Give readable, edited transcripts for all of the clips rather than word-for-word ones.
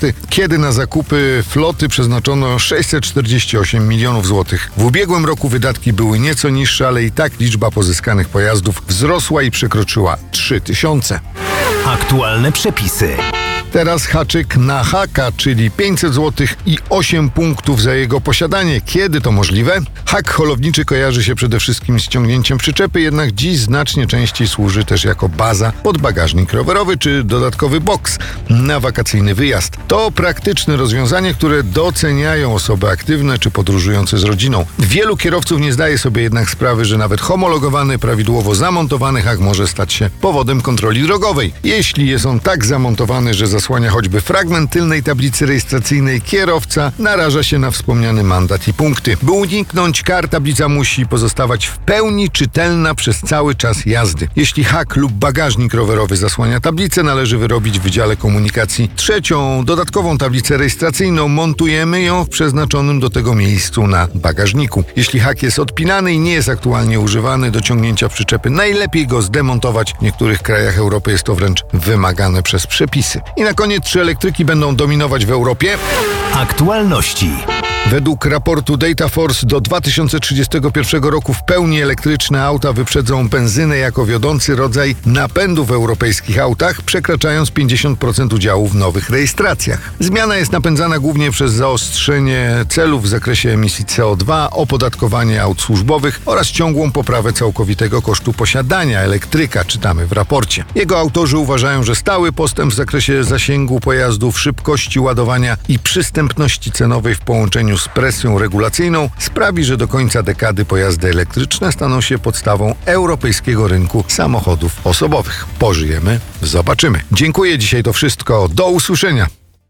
kiedy na zakupy floty przeznaczono 648 milionów złotych. W ubiegłym roku wydatki były nieco niższe, ale i tak liczba pozyskanych pojazdów wzrosła i przekroczyła 3000. Aktualne przepisy. Teraz haczyk na haka, czyli 500 zł i 8 punktów za jego posiadanie. Kiedy to możliwe? Hak holowniczy kojarzy się przede wszystkim z ciągnięciem przyczepy, jednak dziś znacznie częściej służy też jako baza pod bagażnik rowerowy czy dodatkowy boks na wakacyjny wyjazd. To praktyczne rozwiązanie, które doceniają osoby aktywne czy podróżujące z rodziną. Wielu kierowców nie zdaje sobie jednak sprawy, że nawet homologowany, prawidłowo zamontowany hak może stać się powodem kontroli drogowej. Jeśli jest on tak zamontowany, że zasłania choćby fragment tylnej tablicy rejestracyjnej, kierowca naraża się na wspomniany mandat i punkty. By uniknąć kar, tablica musi pozostawać w pełni czytelna przez cały czas jazdy. Jeśli hak lub bagażnik rowerowy zasłania tablicę, należy wyrobić w Wydziale Komunikacji trzecią, dodatkową tablicę rejestracyjną. Montujemy ją w przeznaczonym do tego miejscu na bagażniku. Jeśli hak jest odpinany i nie jest aktualnie używany do ciągnięcia przyczepy, najlepiej go zdemontować. W niektórych krajach Europy jest to wręcz wymagane przez przepisy. I na koniec, czy elektryki będą dominować w Europie? Aktualności. Według raportu Dataforce do 2031 roku w pełni elektryczne auta wyprzedzą benzynę jako wiodący rodzaj napędu w europejskich autach, przekraczając 50% udziału w nowych rejestracjach. Zmiana jest napędzana głównie przez zaostrzenie celów w zakresie emisji CO2, opodatkowanie aut służbowych oraz ciągłą poprawę całkowitego kosztu posiadania elektryka, czytamy w raporcie. Jego autorzy uważają, że stały postęp w zakresie zasięgu pojazdów, szybkości ładowania i przystępności cenowej w połączeniu z presją regulacyjną sprawi, że do końca dekady pojazdy elektryczne staną się podstawą europejskiego rynku samochodów osobowych. Pożyjemy, zobaczymy. Dziękuję, dzisiaj to wszystko. Do usłyszenia.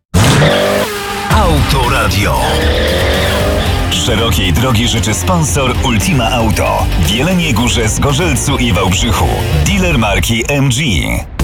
Autoradio. Szerokiej drogi życzy sponsor Ultima Auto w Jeleniej Górze, Zgorzelcu i Wałbrzychu. Dealer marki MG.